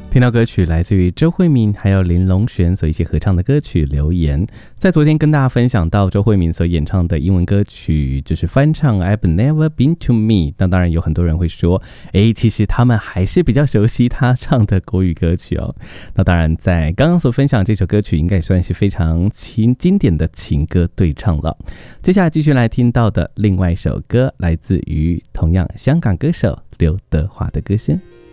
听到歌曲来自于周慧敏还有林隆璇所一起合唱的歌曲留言，在昨天跟大家分享到周慧敏所演唱的英文歌曲就是翻唱 I've Never Been to Me， 那当然有很多人会说其实他们还是比较熟悉他唱的国语歌曲哦。那当然在刚刚所分享这首歌曲应该也算是非常经典的情歌对唱了。接下来继续来听到的另外一首歌来自于同样香港歌手刘德华的歌声。